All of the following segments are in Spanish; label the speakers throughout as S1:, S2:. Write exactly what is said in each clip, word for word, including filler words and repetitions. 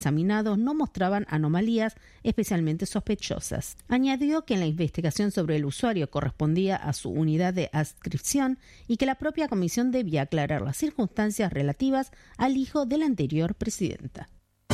S1: examinados no mostraban anomalías especialmente sospechosas. Añadió que en la investigación sobre el usuario correspondía a su unidad de adscripción y que la propia comisión debía aclarar las circunstancias relativas al hijo de la anterior presidenta.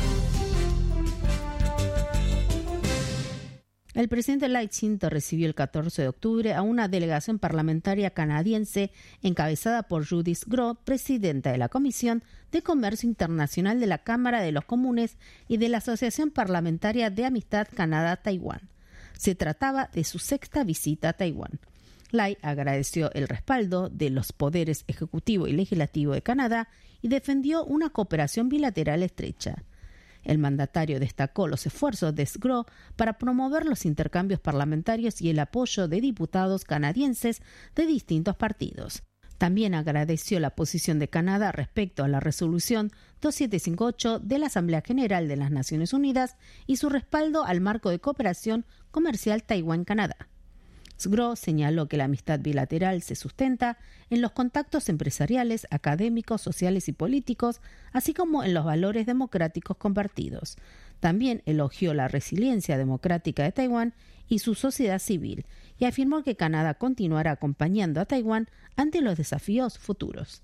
S1: El presidente Lai Ching-te recibió el catorce de octubre a una delegación parlamentaria canadiense encabezada por Judith Groh, presidenta de la Comisión de Comercio Internacional de la Cámara de los Comunes y de la Asociación Parlamentaria de Amistad Canadá-Taiwán. Se trataba de su sexta visita a Taiwán. Lai agradeció el respaldo de los poderes ejecutivo y legislativo de Canadá y defendió una cooperación bilateral estrecha. El mandatario destacó los esfuerzos de Groh para promover los intercambios parlamentarios y el apoyo de diputados canadienses de distintos partidos. También agradeció la posición de Canadá respecto a la resolución dos mil setecientos cincuenta y ocho de la Asamblea General de las Naciones Unidas y su respaldo al marco de cooperación comercial Taiwán-Canadá. Groh señaló que la amistad bilateral se sustenta en los contactos empresariales, académicos, sociales y políticos, así como en los valores democráticos compartidos. También elogió la resiliencia democrática de Taiwán y su sociedad civil, y afirmó que Canadá continuará acompañando a Taiwán ante los desafíos futuros.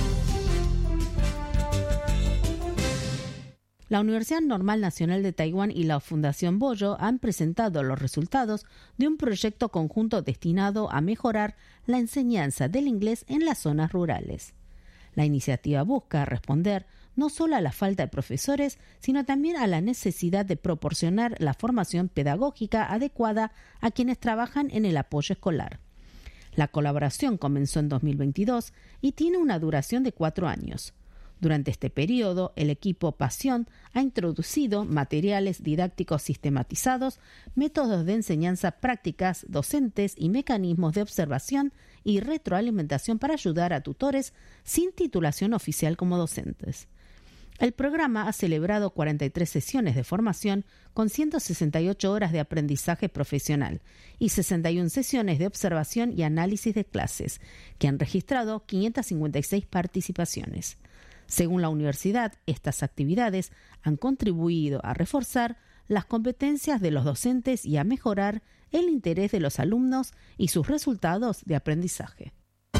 S1: La Universidad Normal Nacional de Taiwán y la Fundación Boyo han presentado los resultados de un proyecto conjunto destinado a mejorar la enseñanza del inglés en las zonas rurales. La iniciativa busca responder no solo a la falta de profesores, sino también a la necesidad de proporcionar la formación pedagógica adecuada a quienes trabajan en el apoyo escolar. La colaboración comenzó en dos mil veintidós y tiene una duración de cuatro años. Durante este periodo, el equipo Pasión ha introducido materiales didácticos sistematizados, métodos de enseñanza prácticas, docentes y mecanismos de observación y retroalimentación para ayudar a tutores sin titulación oficial como docentes. El programa ha celebrado cuarenta y tres sesiones de formación con ciento sesenta y ocho horas de aprendizaje profesional y sesenta y una sesiones de observación y análisis de clases, que han registrado quinientas cincuenta y seis participaciones. Según la universidad, estas actividades han contribuido a reforzar las competencias de los docentes y a mejorar el interés de los alumnos y sus resultados de aprendizaje.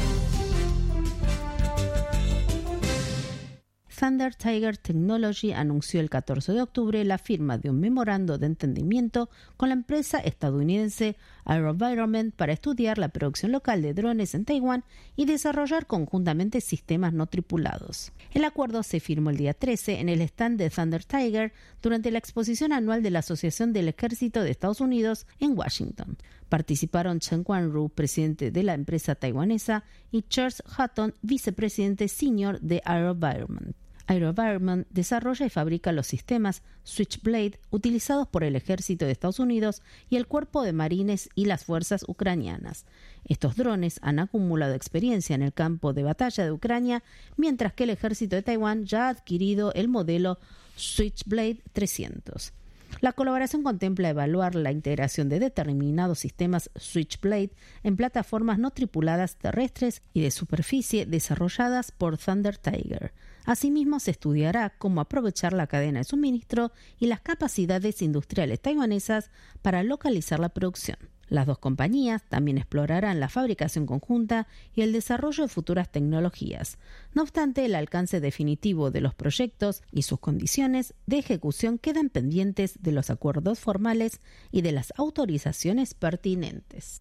S1: Thunder Tiger Technology anunció el catorce de octubre la firma de un memorando de entendimiento con la empresa estadounidense AeroVironment para estudiar la producción local de drones en Taiwán y desarrollar conjuntamente sistemas no tripulados. El acuerdo se firmó el día trece en el stand de Thunder Tiger durante la exposición anual de la Asociación del Ejército de Estados Unidos en Washington. Participaron Chen Guangru, presidente de la empresa taiwanesa, y Charles Hutton, vicepresidente senior de AeroVironment. AeroVironment desarrolla y fabrica los sistemas Switchblade utilizados por el ejército de Estados Unidos y el cuerpo de marines y las fuerzas ucranianas. Estos drones han acumulado experiencia en el campo de batalla de Ucrania, mientras que el ejército de Taiwán ya ha adquirido el modelo Switchblade trescientos. La colaboración contempla evaluar la integración de determinados sistemas Switchblade en plataformas no tripuladas terrestres y de superficie desarrolladas por Thunder Tiger. Asimismo, se estudiará cómo aprovechar la cadena de suministro y las capacidades industriales taiwanesas para localizar la producción. Las dos compañías también explorarán la fabricación conjunta y el desarrollo de futuras tecnologías. No obstante, el alcance definitivo de los proyectos y sus condiciones de ejecución quedan pendientes de los acuerdos formales y de las autorizaciones pertinentes.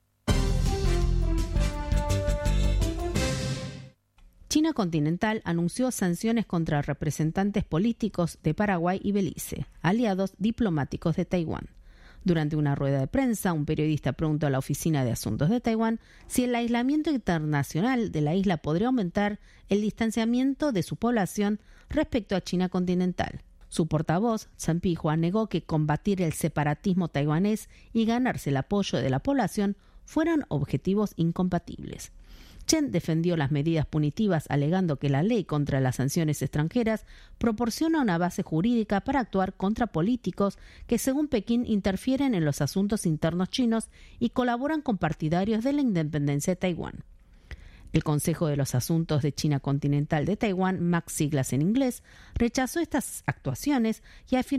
S1: China continental anunció sanciones contra representantes políticos de Paraguay y Belice, aliados diplomáticos de Taiwán. Durante una rueda de prensa, un periodista preguntó a la Oficina de Asuntos de Taiwán si el aislamiento internacional de la isla podría aumentar el distanciamiento de su población respecto a China continental. Su portavoz, Chen Pihua, negó que combatir el separatismo taiwanés y ganarse el apoyo de la población fueran objetivos incompatibles. Chen defendió las medidas punitivas alegando que la ley contra las sanciones extranjeras proporciona una base jurídica para actuar contra políticos que, según Pekín, interfieren en los asuntos internos chinos y colaboran con partidarios de la independencia de Taiwán. El Consejo de los Asuntos de China Continental de Taiwán, M A C siglas en inglés, rechazó estas actuaciones y afirmó